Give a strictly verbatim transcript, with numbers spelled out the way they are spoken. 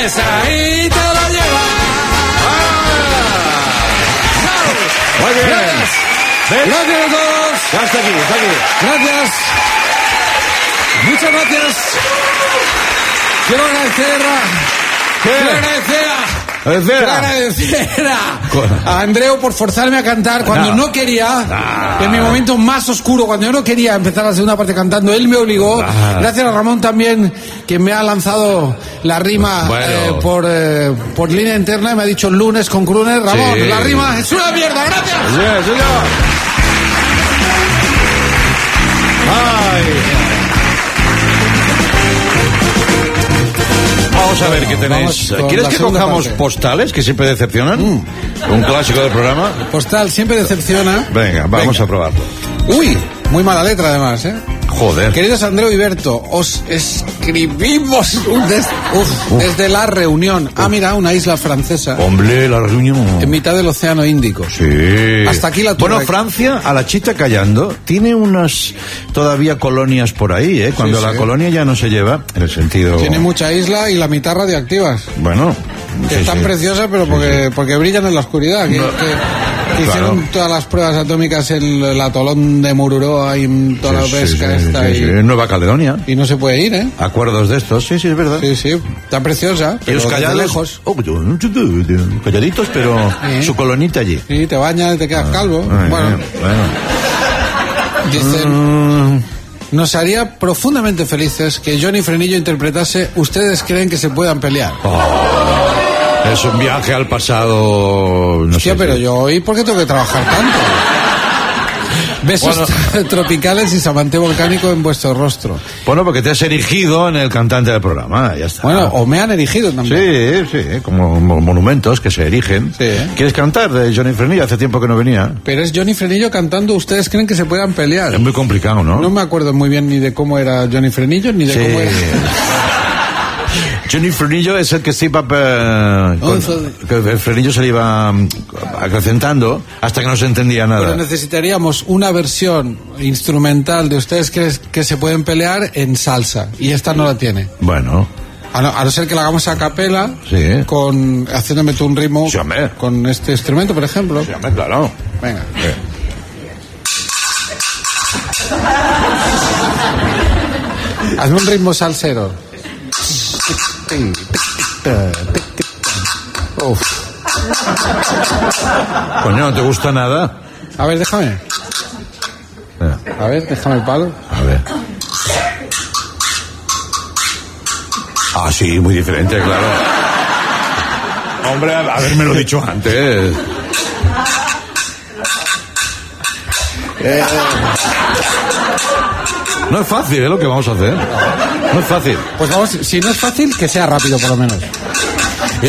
Pues ahí te lo llevas. Ah. Muy bien. Gracias. ¿Ves? Gracias a todos. Ya está aquí, está aquí. Gracias. Muchas gracias. Quiero agradecer a... ¿Qué? Quiero agradecer a... Agradecer Quiero a- agradecer a, a Andreu por forzarme a cantar cuando No. no, quería. Ah. En mi momento más oscuro, cuando yo no quería empezar la segunda parte cantando, él me obligó. Ah. Gracias a Ramón también, que me ha lanzado la rima Bueno. eh, por, eh, por línea interna y me ha dicho lunes con Kruner. Ramón, Sí. la rima es una mierda. Gracias. Sí, señor. Ay. Vamos a ver qué tenéis. Vamos con ¿Quieres la que segunda cojamos parte. postales que siempre decepcionan? Un clásico del programa. Postal siempre decepciona. Venga, vamos Venga. a probarlo. Uy, muy mala letra además, ¿eh? Joder. Queridos Andreu y Berto, os escribimos un des- uf, Uf. desde la reunión. Ah, mira, una isla francesa Hombre, la reunión. en mitad del Océano Índico. Sí. Hasta aquí la Bueno, turra. Francia, a la chita callando, tiene unas todavía colonias por ahí, ¿eh? Cuando Sí, la sí. colonia ya no se lleva, en el sentido... Tiene mucha isla y la mitad radioactivas. Bueno. Que sí, están sí. preciosas, pero porque, porque brillan en la oscuridad. Que, que- que hicieron Claro. todas las pruebas atómicas en el atolón de Mururoa y toda Sí, la sí, pesca sí, esta. sí, y, sí. En Nueva Caledonia. y no se puede ir, ¿eh? Acuerdos de estos, sí, sí, es verdad. Sí, sí. Está preciosa, pero Ellos desde callados, lejos. oh, calladitos, pero Sí. su colonita allí. Sí, te bañas y te quedas calvo. Ay, Bueno, bueno. dicen... Nos haría profundamente felices que Johnny Frenillo interpretase ¿Ustedes creen que se puedan pelear? Oh, es un viaje al pasado. No Hostia, sé, pero sí. yo hoy, ¿por qué tengo que trabajar tanto? Besos Bueno. tropicales y samanteo volcánico en vuestro rostro. Bueno, porque te has erigido en el cantante del programa, ya está. Bueno, o me han erigido también. Sí, sí, como mo- monumentos que se erigen. Sí. ¿Quieres cantar de Johnny Frenillo? Hace tiempo que no venía. Pero es Johnny Frenillo cantando ¿Ustedes creen que se puedan pelear? Es muy complicado, ¿no? No me acuerdo muy bien ni de cómo era Johnny Frenillo, ni de Sí. cómo era... Johnny Frenillo es el que se iba eh, con- que el Frenillo se le iba mm, acrecentando hasta que no se entendía nada. Pero necesitaríamos una versión instrumental de Ustedes creen que se pueden pelear en salsa. Y esta no la tiene. Bueno, A no, a no ser que la hagamos a capela, Sí. con haciéndome tú un ritmo Sí, hombre. con este instrumento, por ejemplo. sí, hombre, claro. Venga. Hazme un ritmo salsero. Uf. Coño, ¿no te gusta nada? A ver, déjame. Eh, A ver, déjame el palo. A ver. Ah, sí, muy diferente, claro. Hombre, habérmelo dicho antes. Eh, no es fácil, ¿eh? Lo que vamos a hacer. No es fácil. Pues vamos, si no es fácil, que sea rápido por lo menos.